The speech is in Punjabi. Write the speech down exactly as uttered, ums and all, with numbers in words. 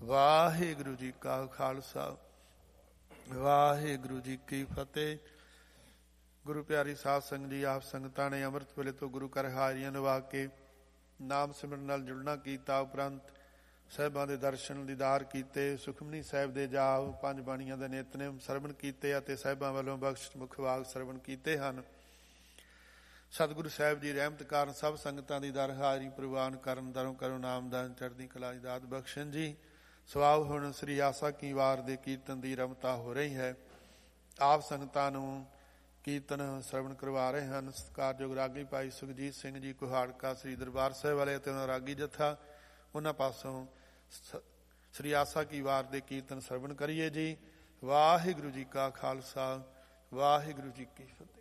ਵਾਹਿਗੁਰੂ ਜੀ ਕਾ ਖਾਲਸਾ ਵਾਹਿਗੁਰੂ ਜੀ ਕੀ ਫਤਿਹ। ਗੁਰੂ ਪਿਆਰੀ ਸਾਧ ਸੰਗਤ ਜੀ, ਆਪ ਸੰਗਤਾਂ ਨੇ ਅੰਮ੍ਰਿਤ ਵੇਲੇ ਤੋਂ ਗੁਰੂ ਘਰ ਹਾਜ਼ਰੀਆਂ ਨਿਭਾ ਕੇ ਨਾਮ ਸਿਮਰਨ ਨਾਲ ਜੁੜਨਾ ਕੀਤਾ। ਉਪਰੰਤ ਸਾਹਿਬਾਂ ਦੇ ਦਰਸ਼ਨ ਦੀਦਾਰ ਕੀਤੇ, ਸੁਖਮਨੀ ਸਾਹਿਬ ਦੇ ਜਾਪ, ਪੰਜ ਬਾਣੀਆਂ ਦੇ ਨਿਤਨੇਮ ਸਰਵਣ ਕੀਤੇ ਅਤੇ ਸਾਹਿਬਾਂ ਵੱਲੋਂ ਬਖਸ਼ਿਸ਼ ਮੁਖ ਵਾਗ ਸਰਵਣ ਕੀਤੇ ਹਨ। ਸਤਿਗੁਰੂ ਸਾਹਿਬ ਜੀ ਰਹਿਮਤ ਕਾਰਨ ਸਭ ਸੰਗਤਾਂ ਦੀ ਦਰ ਹਾਜ਼ਰੀ ਪ੍ਰਵਾਨ ਕਰਨ, ਦਰੋਂ ਕਰੋ ਨਾਮਦਾਨ, ਚੜ੍ਹਦੀ ਕਲਾ ਦੀ ਦਾਤ ਬਖਸ਼ਣ ਜੀ। ਸਵਾਬ ਹੁਣ ਸ੍ਰੀ ਆਸਾ ਕੀ ਵਾਰ ਦੇ ਕੀਰਤਨ ਦੀ ਰਮਤਾ ਹੋ ਰਹੀ ਹੈ। ਆਪ ਸੰਗਤਾਂ ਨੂੰ ਕੀਰਤਨ ਸਰਵਣ ਕਰਵਾ ਰਹੇ ਹਨ ਸਤਿਕਾਰਯੋਗ ਰਾਗੀ ਭਾਈ ਸੁਖਜੀਤ ਸਿੰਘ ਜੀ ਕੁਹਾੜਕਾ, ਸ੍ਰੀ ਦਰਬਾਰ ਸਾਹਿਬ ਵਾਲੇ ਅਤੇ ਉਹਨਾਂ ਰਾਗੀ ਜੱਥਾ। ਉਹਨਾਂ ਪਾਸੋਂ ਸ੍ਰੀ ਆਸਾ ਕੀ ਵਾਰ ਦੇ ਕੀਰਤਨ ਸਰਵਣ ਕਰੀਏ ਜੀ। ਵਾਹਿਗੁਰੂ ਜੀ ਕਾ ਖਾਲਸਾ ਵਾਹਿਗੁਰੂ ਜੀ ਕੀ ਫਤਿਹ।